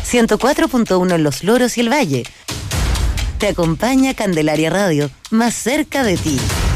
104.1 en Los Loros y el Valle. Te acompaña Candelaria Radio, más cerca de ti.